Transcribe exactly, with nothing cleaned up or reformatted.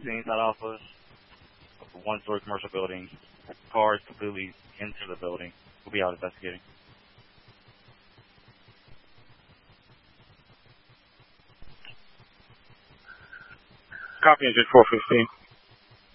sitting inside Alpha, a one-story commercial building. Cars completely into the building. We'll be out investigating. Copy, engine four fifteen.